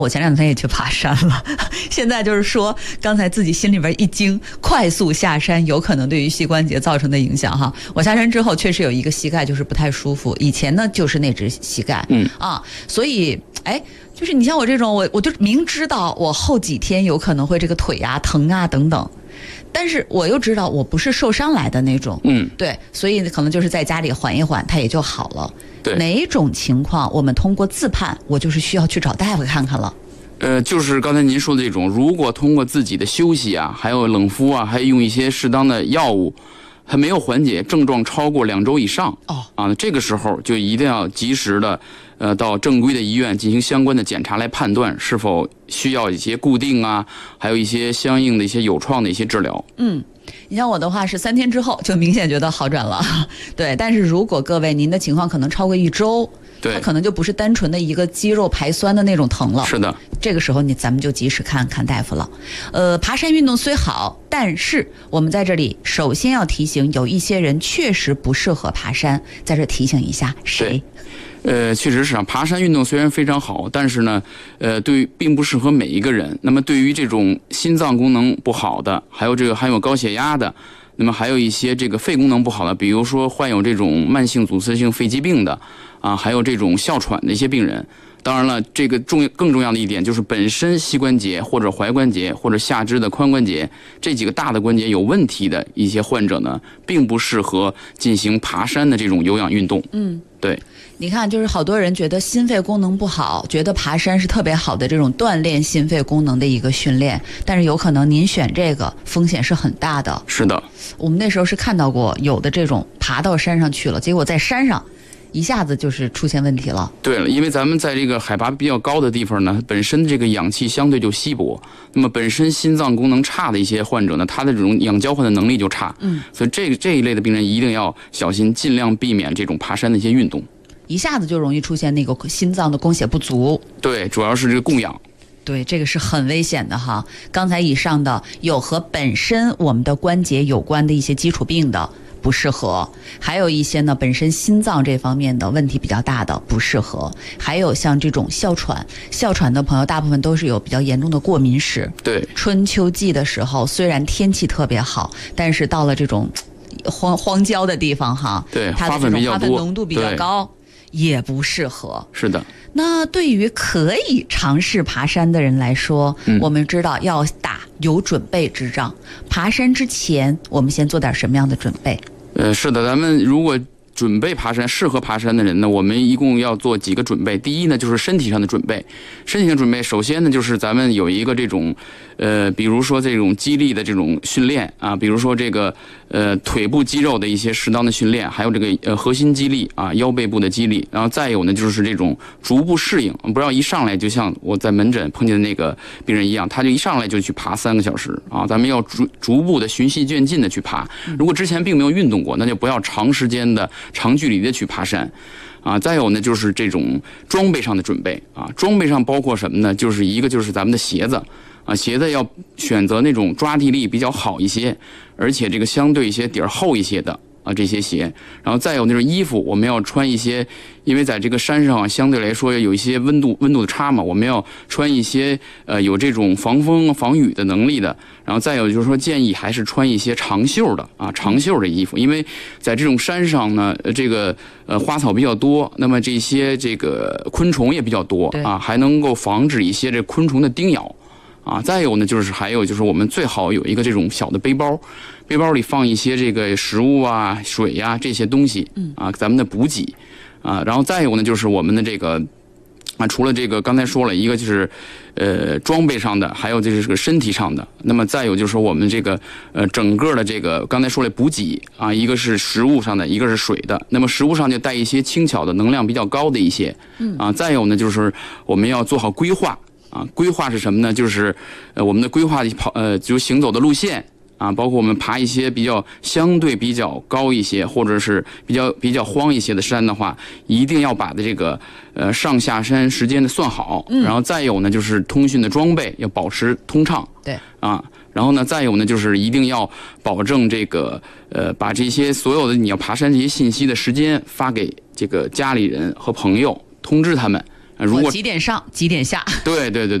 我前2天也去爬山了，现在就是说，刚才自己心里边一惊，快速下山有可能对于膝关节造成的影响哈。我下山之后确实有一个膝盖就是不太舒服，以前呢就是那只膝盖，所以就是你像我这种，我就明知道我后几天有可能会这个腿啊疼啊等等。但是我又知道我不是受伤来的那种，对，所以可能就是在家里缓一缓，它也就好了。 对， 哪种情况我们通过自判，我就是需要去找大夫看看了。 就是刚才您说的这种，如果通过自己的休息啊，还有冷敷啊，还用一些适当的药物，还没有缓解，症状超过2周以上，这个时候就一定要及时的到正规的医院进行相关的检查，来判断是否需要一些固定啊，还有一些相应的一些有创的一些治疗。 你像我的话是3天之后就明显觉得好转了，对。但是如果各位您的情况可能超过1周， 对， 它可能就不是单纯的一个肌肉排酸的那种疼了。 是的，这个时候咱们就及时看看大夫了。爬山运动虽好，但是我们在这里首先要提醒，有一些人确实不适合爬山，在这提醒一下谁？ 确实是爬山运动虽然非常好，但是呢，并不适合每一个人。那么对于这种心脏功能不好的，还有这个含有高血压的，那么还有一些这个肺功能不好的，比如说患有这种慢性阻塞性肺疾病的还有这种哮喘的一些病人。当然了，这个更重要的一点就是本身膝关节或者踝关节或者下肢的髋关节这几个大的关节有问题的一些患者呢，并不适合进行爬山的这种有氧运动。对。 你看，就是好多人觉得心肺功能不好，觉得爬山是特别好的这种锻炼心肺功能的一个训练，但是有可能您选这个风险是很大的。 是的， 我们那时候是看到过有的这种爬到山上去了，结果在山上一下子就是出现问题了。 对了，因为咱们在这个海拔比较高的地方呢，本身这个氧气相对就稀薄，那么本身心脏功能差的一些患者呢，他的这种氧交换的能力就差。所以这一类的病人一定要小心，尽量避免这种爬山的一些运动。 一下子就容易出现那个心脏的供血不足。 对，主要是这个供氧。 对，这个是很危险的哈。刚才以上的有和本身我们的关节有关的一些基础病的不适合，还有一些呢本身心脏这方面的问题比较大的不适合，还有像这种哮喘的朋友大部分都是有比较严重的过敏史。 对， 春秋季的时候虽然天气特别好，但是到了这种荒郊的地方哈， 对， 它的这种花粉浓度比较高，也不适合。 是的。 那对于可以尝试爬山的人来说，我们知道要打有准备之仗。爬山之前，我们先做点什么样的准备？ 是的，咱们如果准备爬山、适合爬山的人呢，我们一共要做几个准备。第一呢，就是身体上的准备。身体上准备，首先呢，就是咱们有一个这种，比如说这种肌力的这种训练啊，比如说这个腿部肌肉的一些适当的训练，还有这个核心肌力啊，腰背部的肌力。然后再有呢，就是这种逐步适应，不要一上来就像我在门诊碰见的那个病人一样，他就一上来就去爬3个小时啊。咱们要逐步的循序渐进的去爬。如果之前并没有运动过，那就不要长时间的长距离的去爬山啊。再有呢，就是这种装备上的准备啊。装备上包括什么呢？就是一个就是咱们的鞋子啊，鞋子要选择那种抓地力比较好一些，而且这个相对一些底儿厚一些的啊，这些鞋。然后再有那种衣服，我们要穿一些，因为在这个山上相对来说有一些温度的差嘛，我们要穿一些有这种防风防雨的能力的。然后再有就是说，建议还是穿一些长袖的衣服，因为在这种山上呢，这个花草比较多，那么这些这个昆虫也比较多啊，还能够防止一些这昆虫的叮咬啊。再有呢，还有就是我们最好有一个这种小的背包，背包里放一些这个食物啊、水呀这些东西啊，咱们的补给啊。然后再有呢，就是我们的这个。除了这个刚才说了一个就是装备上的，还有就是这个身体上的。那么再有就是我们这个整个的这个刚才说了补给啊，一个是食物上的，一个是水的。那么食物上就带一些轻巧的能量比较高的一些啊。再有呢就是我们要做好规划啊。规划是什么呢？就是我们的规划就行走的路线啊，包括我们爬一些相对比较高一些，或者是比较荒一些的山的话，一定要把这个上下山时间的算好。然后再有呢，就是通讯的装备要保持通畅。 对啊，然后呢，再有呢，就是一定要保证这个把这些所有的你要爬山这些信息的时间发给这个家里人和朋友，通知他们。 如果几点上几点下？ 对对对。